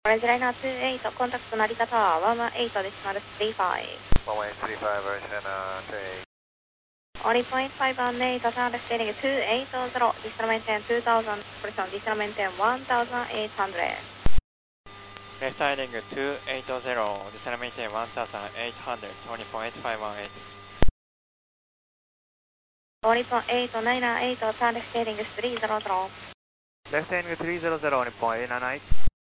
Orange Liner 28, contact Narita Tower 118 decimal 35. 11835, Orange Liner 28. Only 0.518, sound steering 280, decimal maintain 2000, pressure decimal maintain 1800. Left heading 280, decimal maintain 1800, 20.8518. Only 0.8998, sound steering 300. Left heading 300, only 0.898.